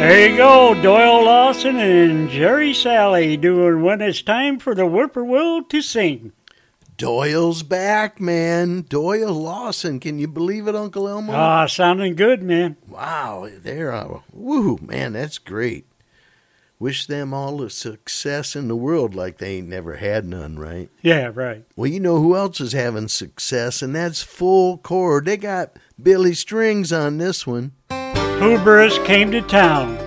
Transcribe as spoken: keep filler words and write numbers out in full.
There you go, Doyle Lawson and Jerry Sally doing When It's Time for the Whippoorwill to Sing. Doyle's back, man. Doyle Lawson. Can you believe it, Uncle Elmo? Ah, sounding good, man. Wow, there. Uh, woo, man, that's great. Wish them all the success in the world like they ain't never had none, right? Yeah, right. Well, you know who else is having success, and that's Full Chord. They got Billy Strings on this one. Hubris came to town.